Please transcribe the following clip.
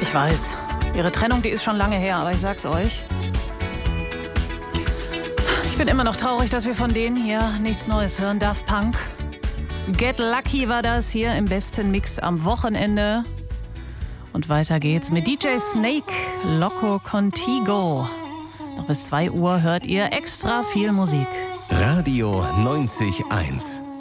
Ich weiß, ihre Trennung, die ist schon lange her, aber ich sag's euch. Ich bin immer noch traurig, dass wir von denen hier nichts Neues hören. Daft Punk. Get Lucky war das hier im besten Mix am Wochenende. Und weiter geht's mit DJ Snake, Loco Contigo. Noch bis 2 Uhr hört ihr extra viel Musik. Radio 90.1